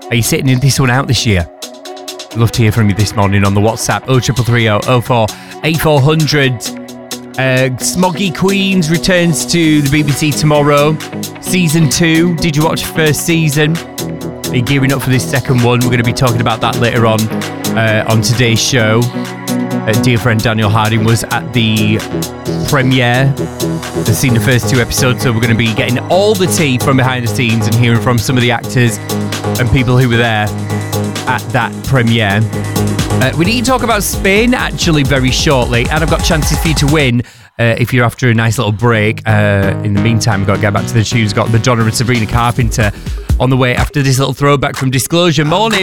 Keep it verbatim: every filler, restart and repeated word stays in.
Are you sitting this one out this year? I'd love to hear from you this morning on the WhatsApp oh triple three oh oh four eighty-four hundred. Uh, Smoggy Queens returns to the B B C tomorrow. Season two. Did you watch the first season? Are you gearing up for this second one? We're going to be talking about that later on uh, on today's show. Uh, dear friend Daniel Harding was at the premiere. They've seen the first two episodes, so we're going to be getting all the tea from behind the scenes and hearing from some of the actors and people who were there at that premiere. Uh, we need to talk about Spain actually very shortly, and I've got chances for you to win uh, if you're after a nice little break. Uh, in the meantime, we've got to get back to the tunes. We've got Madonna and Sabrina Carpenter on the way after this little throwback from Disclosure. Morning.